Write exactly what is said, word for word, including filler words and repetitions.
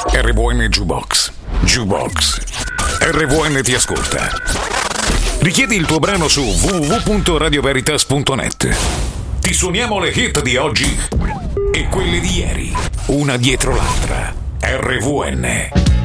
R V N Jukebox. Jukebox. R V N ti ascolta. Richiedi il tuo brano su w w w punto radio veritas punto net. Ti suoniamo le hit di oggi e quelle di ieri, una dietro l'altra. R V N.